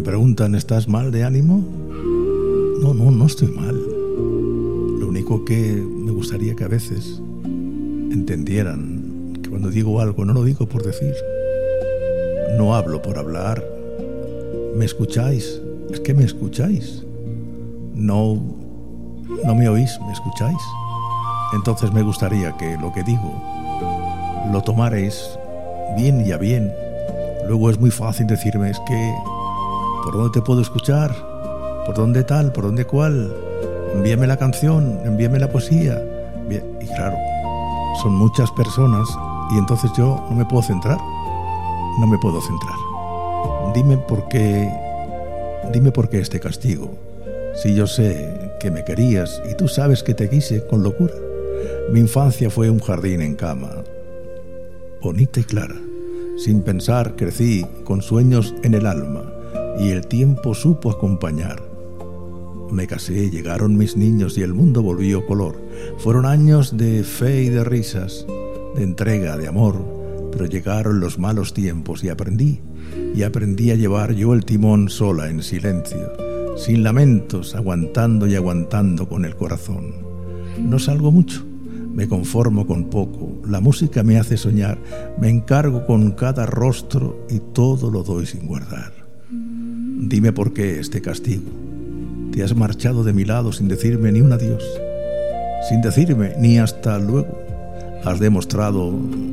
preguntan, ¿estás mal de ánimo? No estoy mal. Lo único que me gustaría que a veces entendieran que cuando digo algo no lo digo por decir. No hablo por hablar. ¿Me escucháis? Es que me escucháis. No me oís, ¿me escucháis? Entonces me gustaría que lo que digo lo tomarais bien y a bien. Luego es muy fácil decirme, es que ¿por dónde te puedo escuchar? ¿Por dónde tal? ¿Por dónde cuál? Envíame la canción, envíame la poesía. Bien, y claro, son muchas personas y entonces yo no me puedo centrar. No me puedo centrar. Dime por qué este castigo. Si yo sé que me querías y tú sabes que te quise con locura. Mi infancia fue un jardín en cama, bonita y clara. Sin pensar crecí con sueños en el alma y el tiempo supo acompañar. Me casé, llegaron mis niños y el mundo volvió color. Fueron años de fe y de risas, de entrega, de amor, pero llegaron los malos tiempos y aprendí a llevar yo el timón sola en silencio, sin lamentos, aguantando y aguantando con el corazón. No salgo mucho, me conformo con poco, la música me hace soñar, me encargo con cada rostro y todo lo doy sin guardar. Dime por qué este castigo. Te has marchado de mi lado sin decirme ni un adiós, sin decirme ni hasta luego. Has demostrado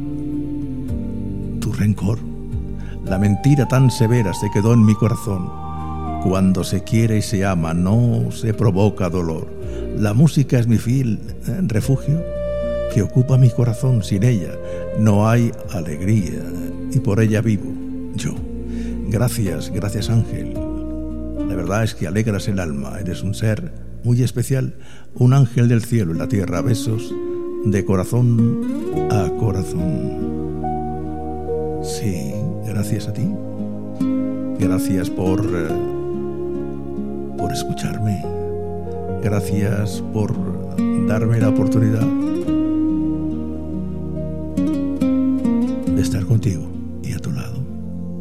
tu rencor. La mentira tan severa se quedó en mi corazón. Cuando se quiere y se ama no se provoca dolor. La música es mi fiel refugio que ocupa mi corazón. Sin ella no hay alegría y por ella vivo yo. Gracias Ángel. La verdad es que alegras el alma. Eres un ser muy especial, un ángel del cielo en la tierra. Besos de corazón a corazón. Sí, gracias a ti. Gracias por escucharme. Gracias por darme la oportunidad de estar contigo.